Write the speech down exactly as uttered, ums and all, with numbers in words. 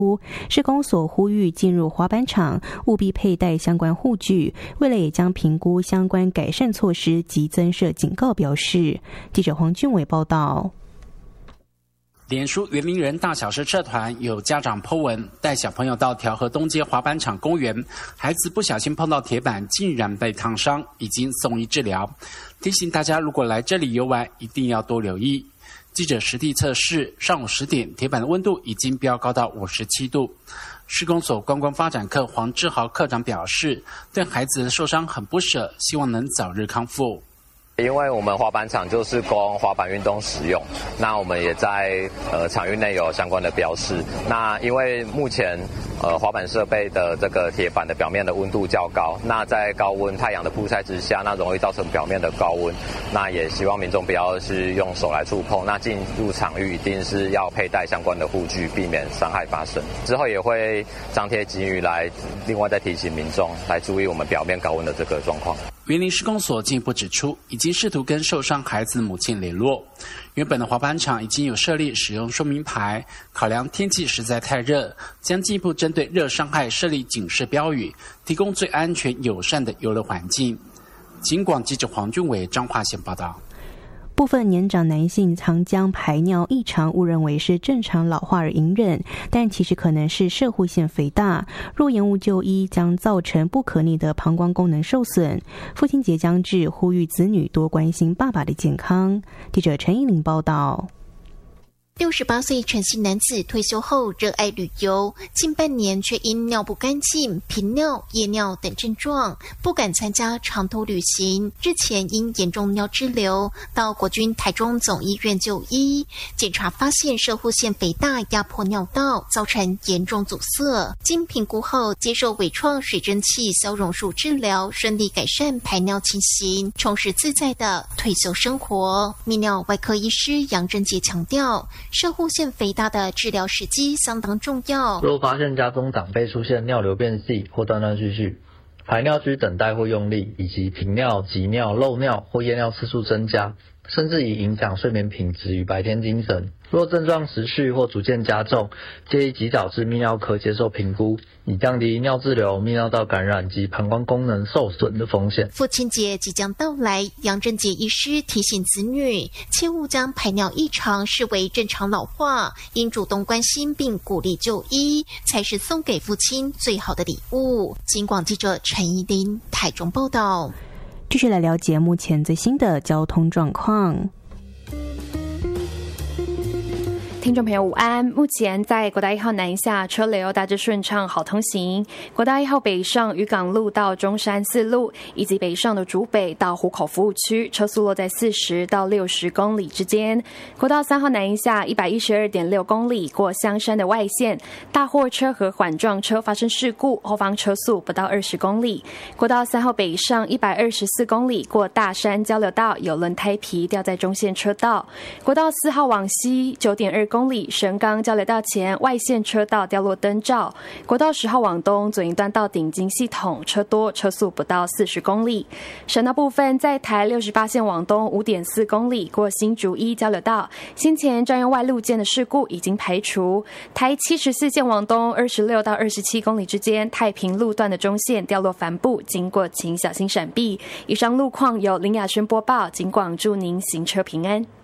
市公所呼吁进入滑板场务必佩戴相关护具，未来也将评估相关改善措施及增设警告标示。记者黄俊伟报道。 脸书原名人大小事社团有家长 po 文带小朋友到调和东街滑板场公园，孩子不小心碰到铁板，竟然被烫伤，已经送医治疗。提醒大家，如果来这里游玩，一定要多留意。记者实地测试，上午十点，铁板的温度已经飙高到五十七度。市公所观光发展课黄志豪课长表示，对孩子的受伤很不舍，希望能早日康复。 因为我们滑板场就是供滑板运动使用，那我们也在呃场域内有相关的标示。那因为目前呃滑板设备的这个铁板的表面的温度较高，那在高温太阳的曝晒之下，那容易造成表面的高温。那也希望民众不要是用手来触碰，那进入场域一定是要佩戴相关的护具，避免伤害发生。之后也会张贴警语来，另外再提醒民众来注意我们表面高温的这个状况。 云林市公所进一步指出，已经试图跟受伤孩子的母亲联络。原本的滑板场已经有设立使用说明牌，考量天气实在太热，将进一步针对热伤害设立警示标语，提供最安全友善的游乐环境。警广记者黄俊伟彰化县报道。 部分年长男性常将排尿异常误认为是正常老化而隐忍，但其实可能是攝護腺肥大，若延误就医将造成不可逆的膀胱功能受损。父亲节将至，呼吁子女多关心爸爸的健康。记者陈依玲报道。 六十八岁陈姓男子退休后热爱旅游，近半年却因尿不干净、频尿、夜尿等症状，不敢参加长途旅行。日前因严重尿滞留，到国军台中总医院就医，检查发现攝護腺肥大压迫尿道，造成严重阻塞。经评估后，接受微创水蒸气消融术治疗，顺利改善排尿情形，充实自在的退休生活。泌尿外科医师杨贞杰强调，攝護腺肥大的治疗时机相当重要。 若发现家中长辈出现尿流变细或断断续续，排尿需等待或用力，以及频尿、急尿、漏尿或夜尿次数增加，甚至已影响睡眠品质与白天精神。若症状持续或逐渐加重，建议及早至泌尿科接受评估，以降低尿滞留、泌尿道感染及膀胱功能受损的风险。 父亲节即将到来，杨贞杰医师提醒子女，切勿将排尿异常视为正常老化，应主动关心并鼓励就医，才是送给父亲最好的礼物。警广记者陈怡琳台中报道。 继续来了解目前最新的交通状况。 听众朋友午安，目前在国道一号南下车流大致顺畅，好通行。国道一号北上渔港路到中山四路，以及北上的竹北到湖口服务区，车速落在四十到六十公里之间。国道三号南下一百一十二点六公里，过香山的外线，大货车和缓撞车发生事故，后方车速不到二十公里。国道三号北上一百二十四公里，过大山交流道，有轮胎皮掉在中线车道。国道四号往西九点二公里，神冈交流道前外线车道掉落灯罩。国道十号往东左营段到顶金系统车多，车速不到四十公里。省道部分，在台六十八线往东五点四公里，过新竹一交流道，先前占用外路件的事故已经排除。台七十四线往东二十六到二十七公里之间，太平路段的中线掉落帆布，经过请小心闪避。以上路况由林雅轩播报，警广祝您行车平安。